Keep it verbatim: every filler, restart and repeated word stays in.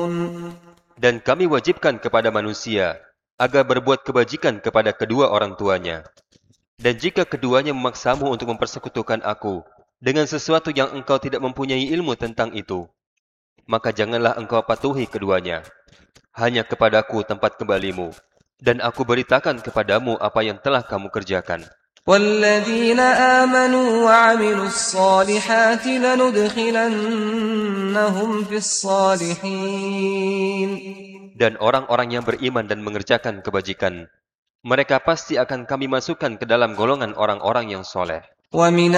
Dan kami wajibkan kepada manusia agar berbuat kebajikan kepada kedua orang tuanya. Dan jika keduanya memaksamu untuk mempersekutukan aku dengan sesuatu yang engkau tidak mempunyai ilmu tentang itu, maka janganlah engkau patuhi keduanya. Hanya kepadaku tempat kembalimu, dan aku beritakan kepadamu apa yang telah kamu kerjakan. وَالَّذِينَ آمَنُوا وَعَمِلُوا الصَّالِحَاتِ لَنُدْخِلَنَّهُمْ فِي الصَّالِحِينَ. Dan orang-orang yang beriman dan mengerjakan kebajikan, mereka pasti akan kami masukkan ke dalam golongan orang-orang yang soleh.